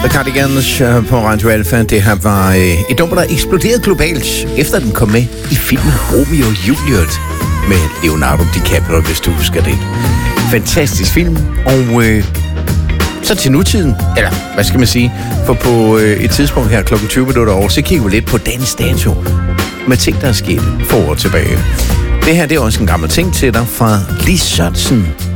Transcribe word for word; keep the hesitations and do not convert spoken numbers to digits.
The Cardigans på Radio Alfa. Det her var øh, et nummer, der eksploderede globalt, efter den kom med i filmen Romeo og Juliet med Leonardo DiCaprio, hvis du husker det. Fantastisk film, og øh, så til nutiden, eller hvad skal man sige, for på øh, et tidspunkt her klokken tyve minutter over, så kigger vi lidt på dagens dato med ting, der er sket for år tilbage. Det her, det er også en gammel ting til dig fra Lis Sørensen.